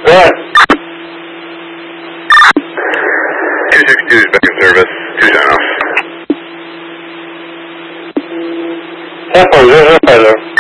What? 262 is back in service. 2 sign off. 10.050.